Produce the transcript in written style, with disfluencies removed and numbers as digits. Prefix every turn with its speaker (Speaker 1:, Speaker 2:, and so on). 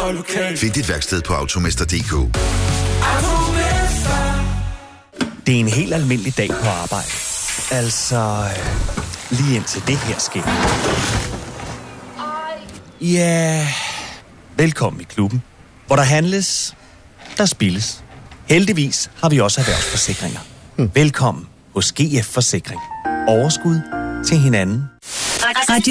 Speaker 1: og lokal.
Speaker 2: Find dit værksted på Automester.dk.
Speaker 3: Det er en helt almindelig dag på arbejde. Altså, lige indtil det her sker. Ja, velkommen i klubben, hvor der handles, der spilles. Heldigvis har vi også erhvervsforsikringer. Velkommen hos GF Forsikring. Overskud til hinanden.